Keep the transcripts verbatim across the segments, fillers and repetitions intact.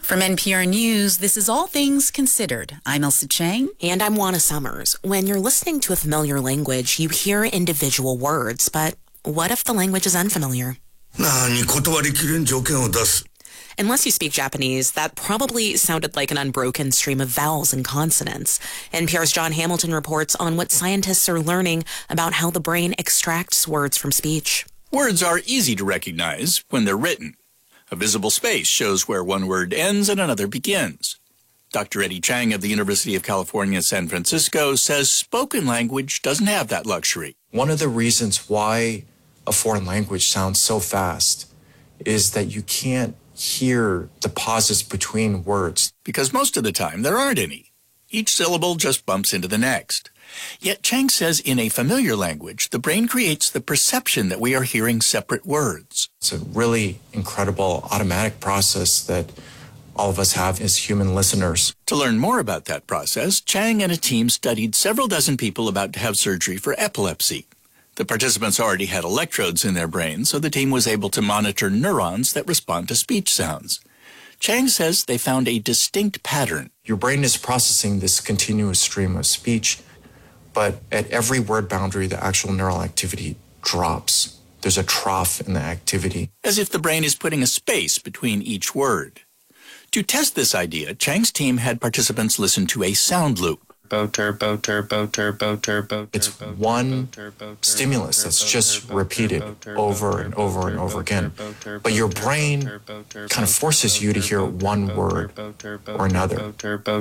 From N P R News, this is All Things Considered. I'm Elsa Chang. And I'm Juana Summers. When you're listening to a familiar language, you hear individual words, but what if the language is unfamiliar? Unless you speak Japanese, that probably sounded like an unbroken stream of vowels and consonants. N P R's John Hamilton reports on what scientists are learning about how the brain extracts words from speech. Words are easy to recognize when they're written. A visible space shows where one word ends and another begins. Doctor Eddie Chang of the University of California, San Francisco says spoken language doesn't have that luxury. One of the reasons why a foreign language sounds so fast is that you can't hear the pauses between words. Because most of the time there aren't any. Each syllable just bumps into the next. Yet Chang says in a familiar language, the brain creates the perception that we are hearing separate words. It's a really incredible automatic process that all of us have as human listeners. To learn more about that process, Chang and a team studied several dozen people about to have surgery for epilepsy. The participants already had electrodes in their brains, so the team was able to monitor neurons that respond to speech sounds. Chang says they found a distinct pattern. Your brain is processing this continuous stream of speech, but at every word boundary, the actual neural activity drops. There's a trough in the activity. As if the brain is putting a space between each word. To test this idea, Chang's team had participants listen to a sound loop. It's one stimulus that's just repeated over and over and over again. But your brain kind of forces you to hear one word or another.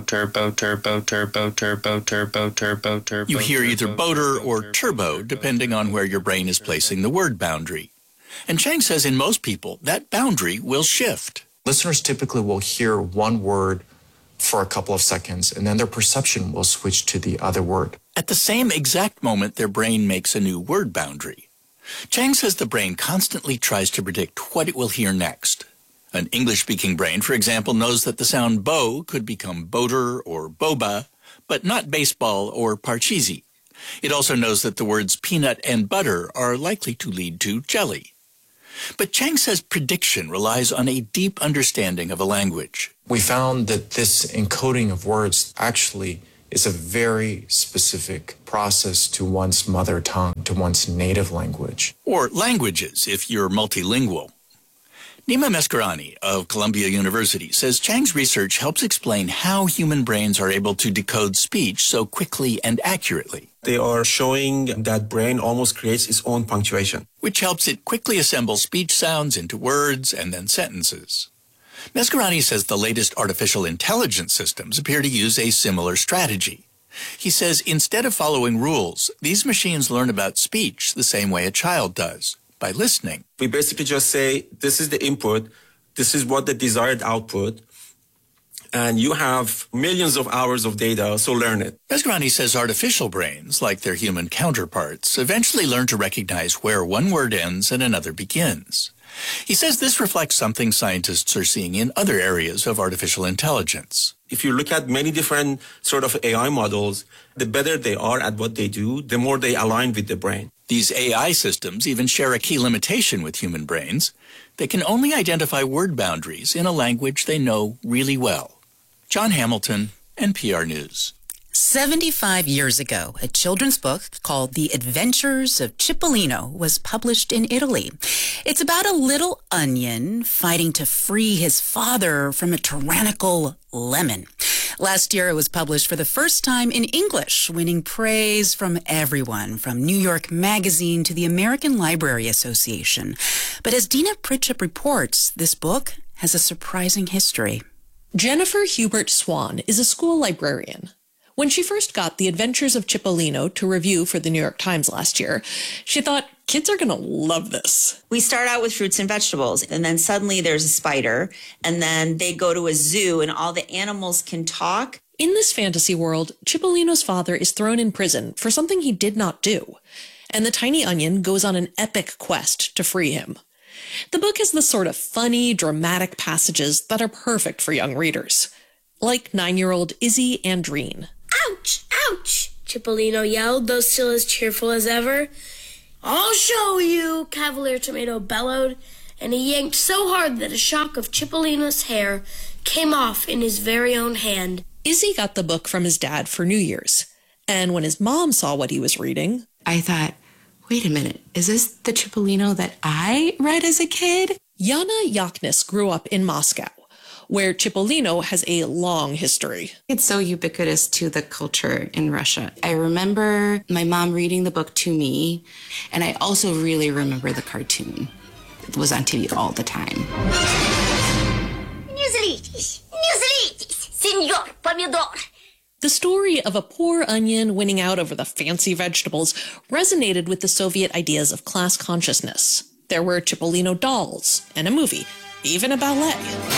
You hear either boater or turbo, depending on where your brain is placing the word boundary. And Chang says in most people, that boundary will shift. Listeners typically will hear one word for a couple of seconds, and then their perception will switch to the other word. At the same exact moment, their brain makes a new word boundary. Chang says the brain constantly tries to predict what it will hear next. An English-speaking brain, for example, knows that the sound bow could become boater or boba, but not baseball or parcheesi. It also knows that the words peanut and butter are likely to lead to jelly. But Chang says prediction relies on a deep understanding of a language. We found that this encoding of words actually is a very specific process to one's mother tongue, to one's native language. Or languages, if you're multilingual. Nima Meskarani of Columbia University says Chang's research helps explain how human brains are able to decode speech so quickly and accurately. They are showing that brain almost creates its own punctuation, which helps it quickly assemble speech sounds into words and then sentences. Meskarani says the latest artificial intelligence systems appear to use a similar strategy. He says instead of following rules, these machines learn about speech the same way a child does, by listening. We basically just say, this is the input, this is what the desired output, and you have millions of hours of data, so learn it. Meskarani says artificial brains, like their human counterparts, eventually learn to recognize where one word ends and another begins. He says this reflects something scientists are seeing in other areas of artificial intelligence. If you look at many different sort of A I models, the better they are at what they do, the more they align with the brain. These A I systems even share a key limitation with human brains. They can only identify word boundaries in a language they know really well. John Hamilton, N P R News. seventy-five years ago, a children's book called The Adventures of Cipollino was published in Italy. It's about a little onion fighting to free his father from a tyrannical lemon. Last year, it was published for the first time in English, winning praise from everyone, from New York Magazine to the American Library Association. But as Dina Pritchett reports, this book has a surprising history. Jennifer Hubert Swan is a school librarian. When she first got The Adventures of Cipollino to review for the New York Times last year, she thought, kids are going to love this. We start out with fruits and vegetables, and then suddenly there's a spider, and then they go to a zoo, and all the animals can talk. In this fantasy world, Cipollino's father is thrown in prison for something he did not do, and the tiny onion goes on an epic quest to free him. The book has the sort of funny, dramatic passages that are perfect for young readers, like nine-year-old Izzy Andreen. Ouch! Ouch! Cipollino yelled, though still as cheerful as ever. I'll show you, Cavalier Tomato bellowed, and he yanked so hard that a shock of Cipollino's hair came off in his very own hand. Izzy got the book from his dad for New Year's, and when his mom saw what he was reading, I thought, wait a minute, is this the Cipollino that I read as a kid? Yana Yaknis grew up in Moscow, where Cipollino has a long history. It's so ubiquitous to the culture in Russia. I remember my mom reading the book to me, and I also really remember the cartoon. It was on T V all the time. Senor Pomidor. The story of a poor onion winning out over the fancy vegetables resonated with the Soviet ideas of class consciousness. There were Cipollino dolls and a movie, even a ballet.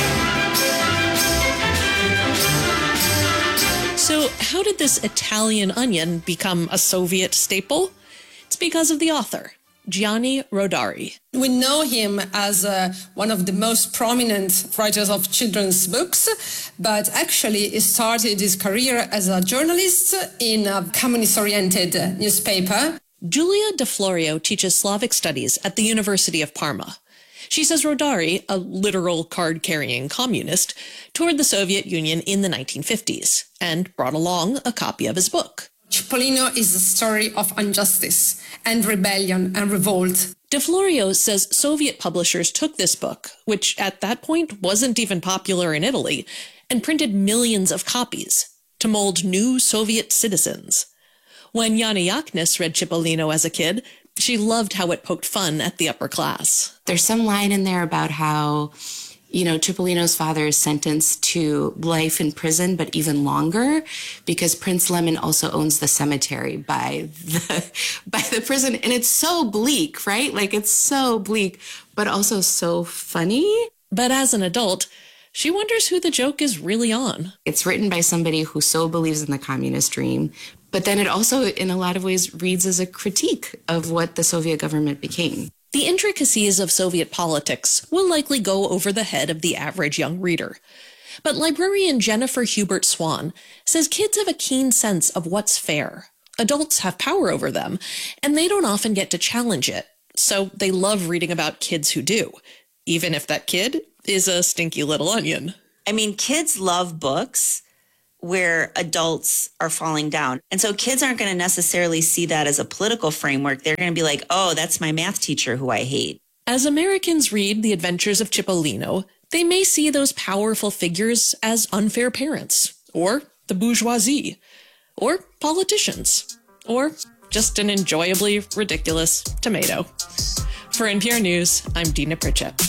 So how did this Italian onion become a Soviet staple? It's because of the author, Gianni Rodari. We know him as uh, one of the most prominent writers of children's books, but actually he started his career as a journalist in a communist-oriented newspaper. Julia De Florio teaches Slavic studies at the University of Parma. She says Rodari, a literal card-carrying communist, toured the Soviet Union in the nineteen fifties and brought along a copy of his book. Cipollino is a story of injustice and rebellion and revolt. De Florio says Soviet publishers took this book, which at that point wasn't even popular in Italy, and printed millions of copies to mold new Soviet citizens. When Yana Yaknis read Cipollino as a kid, she loved how it poked fun at the upper class. There's some line in there about how, you know, Cipollino's father is sentenced to life in prison, but even longer, because Prince Lemon also owns the cemetery by the by the prison. And it's so bleak, right? Like, it's so bleak, but also so funny. But as an adult, she wonders who the joke is really on. It's written by somebody who so believes in the communist dream, but then it also, in a lot of ways, reads as a critique of what the Soviet government became. The intricacies of Soviet politics will likely go over the head of the average young reader. But librarian Jennifer Hubert Swan says kids have a keen sense of what's fair. Adults have power over them, and they don't often get to challenge it. So they love reading about kids who do, even if that kid is a stinky little onion. I mean, kids love books where adults are falling down. And so kids aren't going to necessarily see that as a political framework. They're going to be like, oh, that's my math teacher who I hate. As Americans read The Adventures of Cipollino, they may see those powerful figures as unfair parents, or the bourgeoisie, or politicians, or just an enjoyably ridiculous tomato. For N P R News, I'm Dina Pritchett.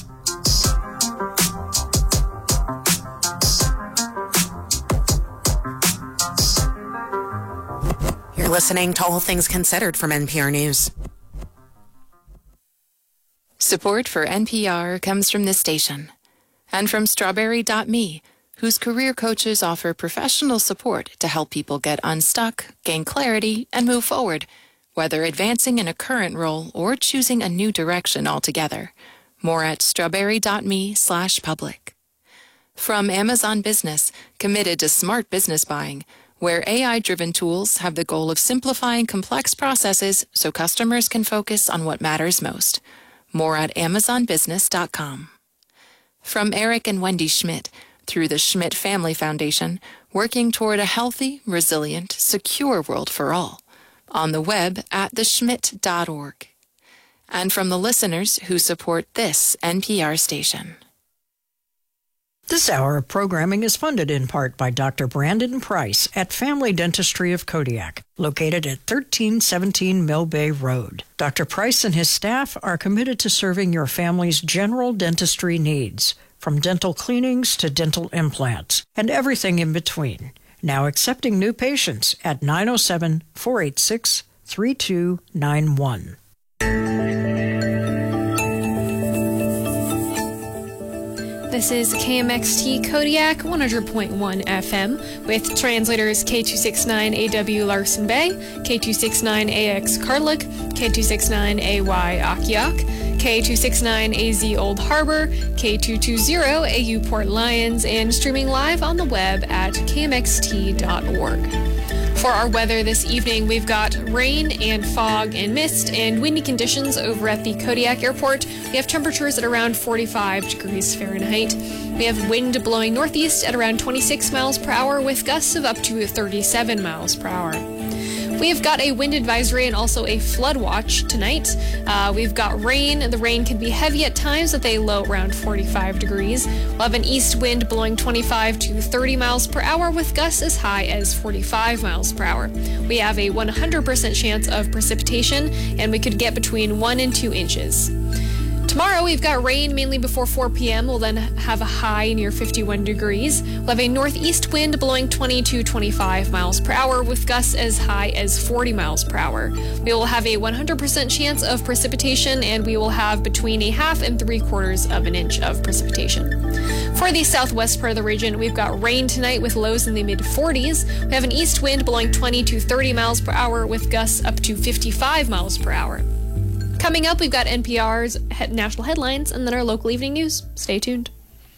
You're listening to All Things Considered from N P R News. Support for N P R comes from this station and from Strawberry dot me, whose career coaches offer professional support to help people get unstuck, gain clarity, and move forward, whether advancing in a current role or choosing a new direction altogether. More at strawberry dot me slash public. From Amazon Business, committed to smart business buying, where A I-driven tools have the goal of simplifying complex processes so customers can focus on what matters most. More at amazon business dot com. From Eric and Wendy Schmidt, through the Schmidt Family Foundation, working toward a healthy, resilient, secure world for all. On the web at the schmidt dot org. And from the listeners who support this N P R station. This hour of programming is funded in part by Doctor Brandon Price at Family Dentistry of Kodiak, located at thirteen seventeen Mill Bay Road. Doctor Price and his staff are committed to serving your family's general dentistry needs, from dental cleanings to dental implants, and everything in between. Now accepting new patients at nine oh seven, four eight six, three two nine one. This is K M X T Kodiak one hundred point one F M with translators K two sixty-nine A W Larsen Bay, K two sixty-nine A X Karluk, K two sixty-nine A Y Akiak, K two sixty-nine A Z Old Harbor, K two twenty A U Port Lions, and streaming live on the web at k m x t dot org. For our weather this evening, we've got rain and fog and mist and windy conditions over at the Kodiak Airport. We have temperatures at around forty-five degrees Fahrenheit. We have wind blowing northeast at around twenty-six miles per hour with gusts of up to thirty-seven miles per hour. We've got a wind advisory and also a flood watch tonight. Uh, we've got rain. The rain can be heavy at times with a low around forty-five degrees. We'll have an east wind blowing twenty-five to thirty miles per hour with gusts as high as forty-five miles per hour. We have a one hundred percent chance of precipitation, and we could get between one and two inches. Tomorrow, we've got rain mainly before four p.m. We'll then have a high near fifty-one degrees. We'll have a northeast wind blowing twenty to twenty-five miles per hour with gusts as high as forty miles per hour. We will have a one hundred percent chance of precipitation, and we will have between a half and three quarters of an inch of precipitation. For the southwest part of the region, we've got rain tonight with lows in the mid forties. We have an east wind blowing twenty to thirty miles per hour with gusts up to fifty-five miles per hour. Coming up, we've got N P R's national headlines and then our local evening news. Stay tuned.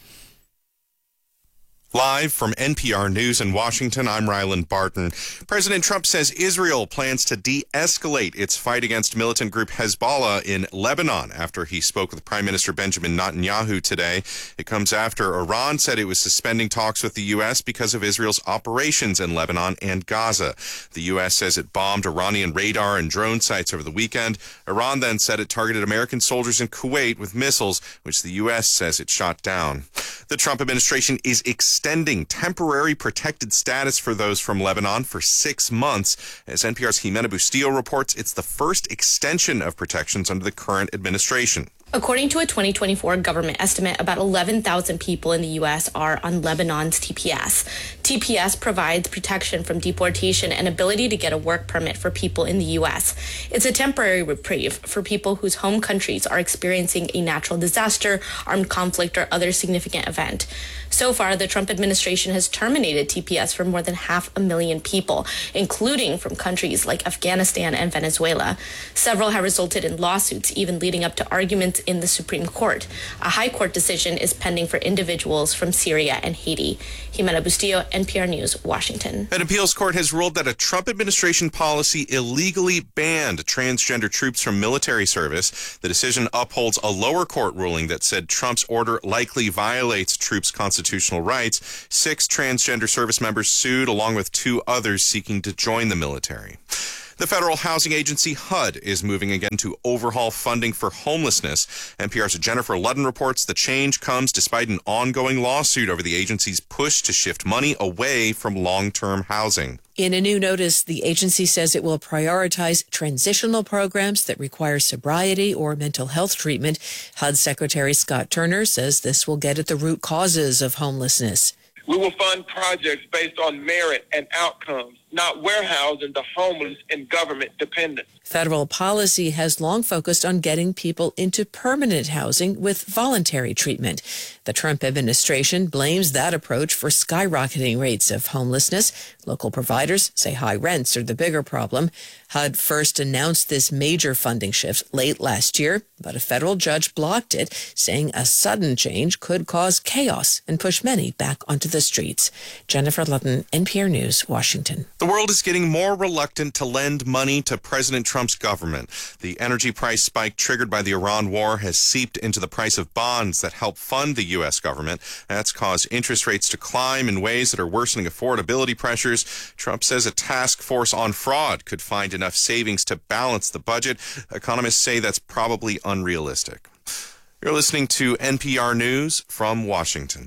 Live from N P R News in Washington, I'm Ryland Barton. President Trump says Israel plans to de-escalate its fight against militant group Hezbollah in Lebanon after he spoke with Prime Minister Benjamin Netanyahu today. It comes after Iran said it was suspending talks with the U S because of Israel's operations in Lebanon and Gaza. The U S says it bombed Iranian radar and drone sites over the weekend. Iran then said it targeted American soldiers in Kuwait with missiles, which the U S says it shot down. The Trump administration is extending temporary protected status for those from Lebanon for six months. As N P R's Jimena Bustillo reports, it's the first extension of protections under the current administration. According to a twenty twenty-four government estimate, about eleven thousand people in the U S are on Lebanon's T P S. T P S provides protection from deportation and ability to get a work permit for people in the U S. It's a temporary reprieve for people whose home countries are experiencing a natural disaster, armed conflict, or other significant event. So far, the Trump administration has terminated T P S for more than half a million people, including from countries like Afghanistan and Venezuela. Several have resulted in lawsuits, even leading up to arguments in the Supreme Court. A high court decision is pending for individuals from Syria and Haiti. Jimena Bustillo, N P R News, Washington. An appeals court has ruled that a Trump administration policy illegally banned transgender troops from military service. The decision upholds a lower court ruling that said Trump's order likely violates troops' constitutional rights. Six transgender service members sued, along with two others seeking to join the military. The federal housing agency H U D is moving again to overhaul funding for homelessness. N P R's Jennifer Ludden reports the change comes despite an ongoing lawsuit over the agency's push to shift money away from long-term housing. In a new notice, the agency says it will prioritize transitional programs that require sobriety or mental health treatment. H U D Secretary Scott Turner says this will get at the root causes of homelessness. We will fund projects based on merit and outcomes, not warehousing the homeless and government dependence. Federal policy has long focused on getting people into permanent housing with voluntary treatment. The Trump administration blames that approach for skyrocketing rates of homelessness. Local providers say high rents are the bigger problem. H U D first announced this major funding shift late last year, but a federal judge blocked it, saying a sudden change could cause chaos and push many back onto the streets. Jennifer Ludden, N P R News, Washington. The world is getting more reluctant to lend money to President Trump's government. The energy price spike triggered by the Iran war has seeped into the price of bonds that help fund the U S government. That's caused interest rates to climb in ways that are worsening affordability pressures. Trump says a task force on fraud could find enough savings to balance the budget. Economists say that's probably unrealistic. You're listening to N P R News from Washington.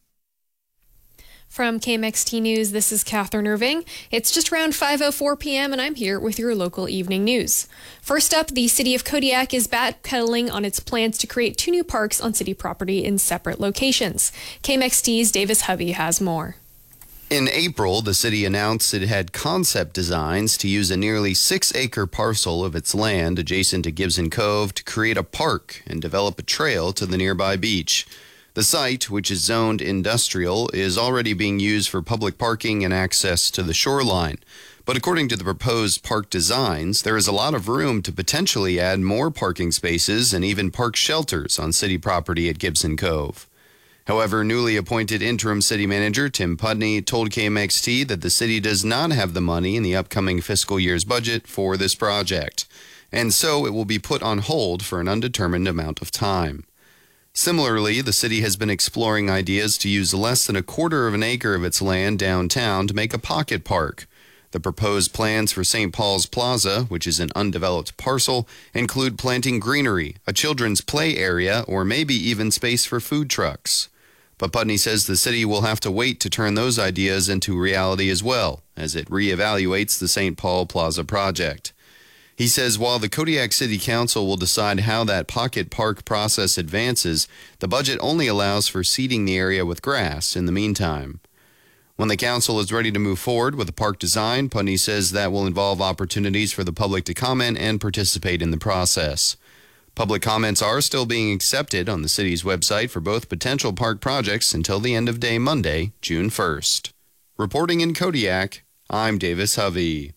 From K M X T News, this is Catherine Irving. It's just around five oh four p.m. and I'm here with your local evening news. First up, the city of Kodiak is backpedaling on its plans to create two new parks on city property in separate locations. K M X T's Davis Hovey has more. In April, the city announced it had concept designs to use a nearly six-acre parcel of its land adjacent to Gibson Cove to create a park and develop a trail to the nearby beach. The site, which is zoned industrial, is already being used for public parking and access to the shoreline. But according to the proposed park designs, there is a lot of room to potentially add more parking spaces and even park shelters on city property at Gibson Cove. However, newly appointed interim city manager Tim Putney told K M X T that the city does not have the money in the upcoming fiscal year's budget for this project, and so it will be put on hold for an undetermined amount of time. Similarly, the city has been exploring ideas to use less than a quarter of an acre of its land downtown to make a pocket park. The proposed plans for Saint Paul's Plaza, which is an undeveloped parcel, include planting greenery, a children's play area, or maybe even space for food trucks. But Putney says the city will have to wait to turn those ideas into reality as well, as it reevaluates the Saint Paul Plaza project. He says while the Kodiak City Council will decide how that pocket park process advances, the budget only allows for seeding the area with grass in the meantime. When the council is ready to move forward with the park design, Putney says that will involve opportunities for the public to comment and participate in the process. Public comments are still being accepted on the city's website for both potential park projects until the end of day Monday, June first. Reporting in Kodiak, I'm Davis Hovey.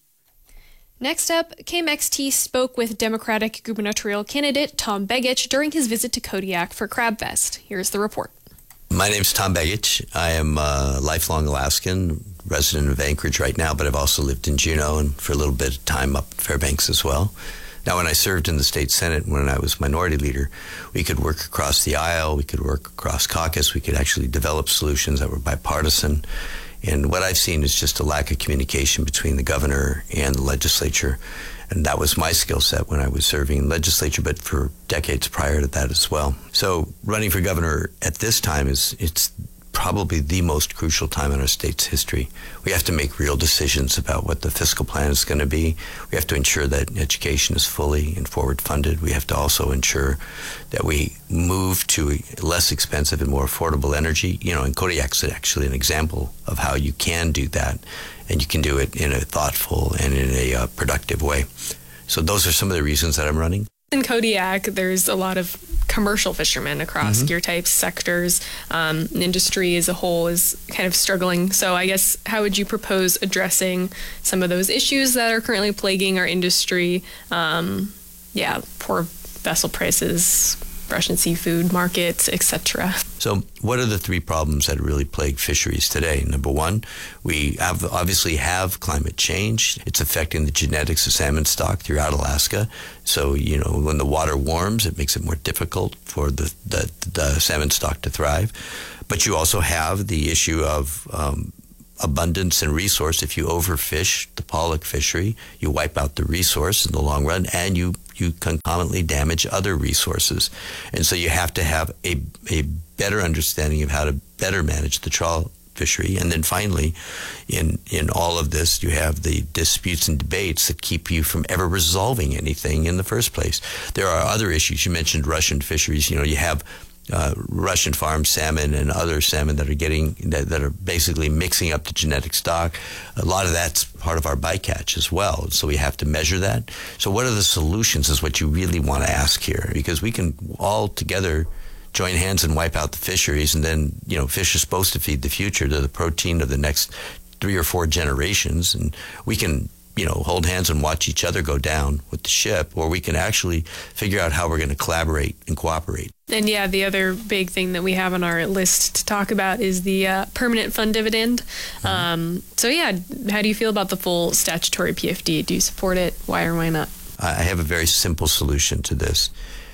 Next up, K M X T spoke with Democratic gubernatorial candidate Tom Begich during his visit to Kodiak for CrabFest. Here's the report. My name's Tom Begich. I am a lifelong Alaskan, resident of Anchorage right now, but I've also lived in Juneau and for a little bit of time up at Fairbanks as well. Now, when I served in the state Senate, when I was minority leader, we could work across the aisle, we could work across caucus, we could actually develop solutions that were bipartisan. And what I've seen is just a lack of communication between the governor and the legislature. And that was my skill set when I was serving in legislature, but for decades prior to that as well. So running for governor at this time is it's probably the most crucial time in our state's history. We have to make real decisions about what the fiscal plan is going to be. We have to ensure that education is fully and forward funded. We have to also ensure that we move to less expensive and more affordable energy. You know, and Kodiak's actually an example of how you can do that, and you can do it in a thoughtful and in a uh, productive way. So those are some of the reasons that I'm running. In Kodiak, there's a lot of commercial fishermen across mm-hmm. gear types, sectors. Um, industry as a whole is kind of struggling. So I guess how would you propose addressing some of those issues that are currently plaguing our industry? Um, yeah, poor vessel prices, Russian seafood markets, et cetera. So what are the three problems that really plague fisheries today? Number one, we have obviously have climate change. It's affecting the genetics of salmon stock throughout Alaska. So, you know, when the water warms, it makes it more difficult for the, the, the salmon stock to thrive. But you also have the issue of um, abundance and resource. If you overfish the pollock fishery, you wipe out the resource in the long run, and you you concomitantly damage other resources. And so you have to have a a better understanding of how to better manage the trawl fishery. And then finally, in in all of this, you have the disputes and debates that keep you from ever resolving anything in the first place. There are other issues. You mentioned Russian fisheries. You know, you have Uh, Russian farmed salmon and other salmon that are getting that, that are basically mixing up the genetic stock. A lot of that's part of our bycatch as well. So we have to measure that. So what are the solutions is what you really want to ask here, because we can all together join hands and wipe out the fisheries, and then, you know, fish are supposed to feed the future. They're the protein of the next three or four generations, and we can, you know, hold hands and watch each other go down with the ship, or we can actually figure out how we're going to collaborate and cooperate. And yeah, the other big thing that we have on our list to talk about is the uh, permanent fund dividend. Mm-hmm. Um, so yeah, how do you feel about the full statutory P F D? Do you support it? Why or why not? I have a very simple solution to this.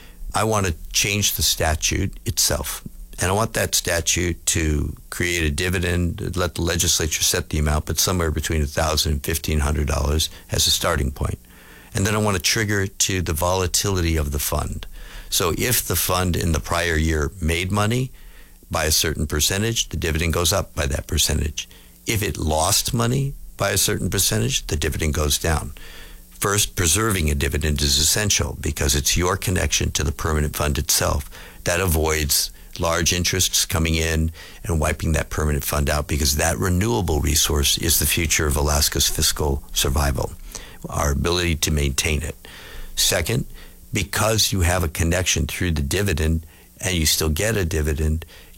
I want to change the statute itself. And I want that statute to create a dividend, let the legislature set the amount, but somewhere between one thousand dollars and fifteen hundred dollars as a starting point. And then I want to trigger it to the volatility of the fund. So if the fund in the prior year made money by a certain percentage, the dividend goes up by that percentage. If it lost money by a certain percentage, the dividend goes down. First, preserving a dividend is essential because it's your connection to the permanent fund itself that avoids large interests coming in and wiping that permanent fund out, because that renewable resource is the future of Alaska's fiscal survival, our ability to maintain it. Second, because you have a connection through the dividend and you still get a dividend,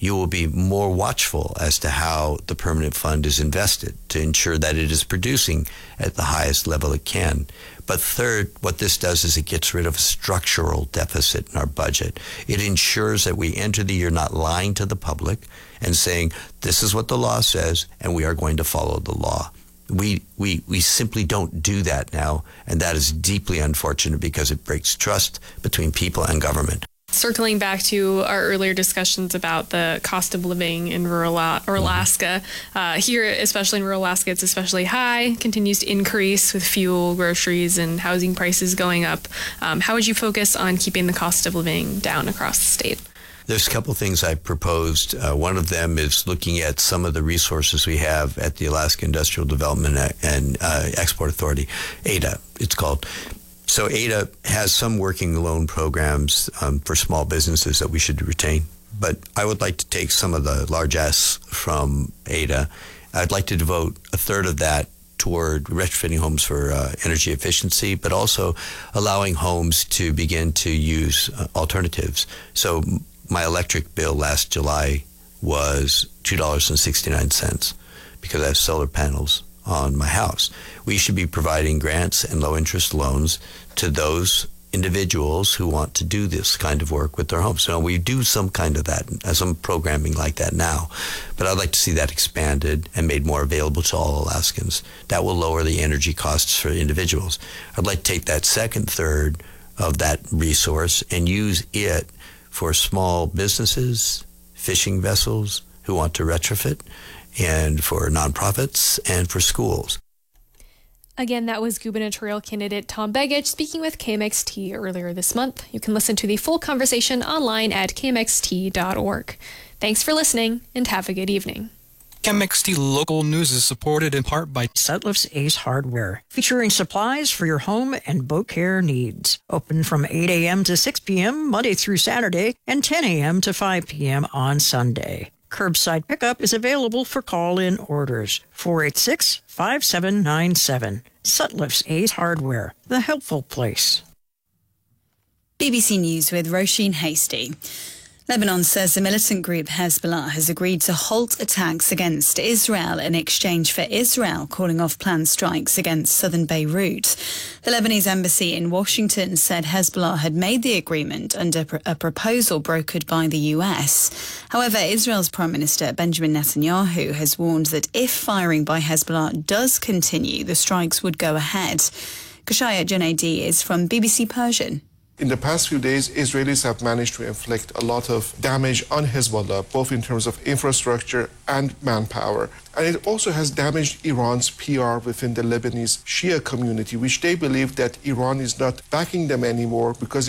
you will be more watchful as to how the permanent fund is invested to ensure that it is producing at the highest level it can. But third, what this does is it gets rid of a structural deficit in our budget. It ensures that we enter the year not lying to the public and saying, this is what the law says, and we are going to follow the law. We, we, we simply don't do that now, and that is deeply unfortunate because it breaks trust between people and government. Circling back to our earlier discussions about the cost of living in rural or Alaska, uh, here, especially in rural Alaska, it's especially high, continues to increase with fuel, groceries, and housing prices going up. Um, how would you focus on keeping the cost of living down across the state? There's a couple things I proposed. Uh, one of them is looking at some of the resources we have at the Alaska Industrial Development and uh, Export Authority, A D A, it's called. So A D A has some working loan programs um, for small businesses that we should retain. But I would like to take some of the largesse from A D A. I'd like to devote a third of that toward retrofitting homes for uh, energy efficiency, but also allowing homes to begin to use uh, alternatives. So my electric bill last July was two dollars and sixty-nine cents because I have solar panels on my house. We should be providing grants and low interest loans to those individuals who want to do this kind of work with their homes. So we do some kind of that, some programming like that now, but I'd like to see that expanded and made more available to all Alaskans. That will lower the energy costs for individuals. I'd like to take that second third of that resource and use it for small businesses, fishing vessels who want to retrofit, and for nonprofits and for schools. Again, that was gubernatorial candidate Tom Begich speaking with K M X T earlier this month. You can listen to the full conversation online at k m x t dot org. Thanks for listening, and have a good evening. K M X T Local News is supported in part by Sutliff's Ace Hardware, featuring supplies for your home and boat care needs. Open from eight a.m. to six p.m. Monday through Saturday and ten a.m. to five p.m. on Sunday. Curbside pickup is available for call-in orders. four eight six, five seven nine seven. Sutliff's Ace Hardware, the helpful place. B B C News with Roisin Hasty. Lebanon says the militant group Hezbollah has agreed to halt attacks against Israel in exchange for Israel calling off planned strikes against southern Beirut. The Lebanese embassy in Washington said Hezbollah had made the agreement under a proposal brokered by the U S. However, Israel's Prime Minister Benjamin Netanyahu has warned that if firing by Hezbollah does continue, the strikes would go ahead. Kashaya Junaidi is from B B C Persian. In the past few days, Israelis have managed to inflict a lot of damage on Hezbollah, both in terms of infrastructure and manpower. And it also has damaged Iran's P R within the Lebanese Shia community, which they believe that Iran is not backing them anymore because